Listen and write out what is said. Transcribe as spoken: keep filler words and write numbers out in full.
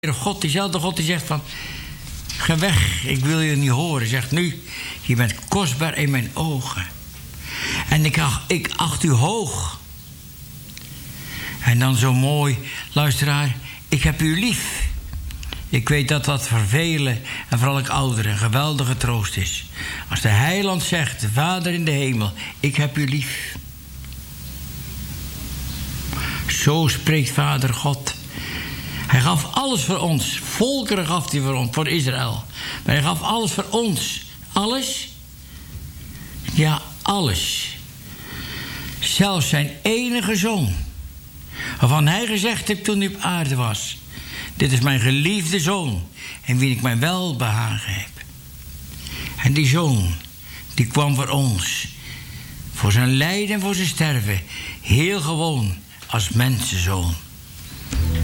God, diezelfde God die zegt van... Ga weg, ik wil je niet horen. Zegt nu, je bent kostbaar in mijn ogen. En ik acht, ik acht u hoog. En dan zo mooi, luisteraar, ik heb u lief. Ik weet dat dat voor velen en vooral ik ouderen een geweldige troost is. Als de heiland zegt, Vader in de hemel, ik heb u lief. Zo spreekt Vader God. Hij gaf alles voor ons. Volkeren gaf hij voor ons, voor Israël. Maar hij gaf alles voor ons. Alles? Ja, alles. Zelfs zijn enige zoon. Waarvan hij gezegd heeft toen hij op aarde was. Dit is mijn geliefde zoon. En wie ik mijn welbehagen heb. En die zoon, die kwam voor ons. Voor zijn lijden en voor zijn sterven. Heel gewoon als mensenzoon.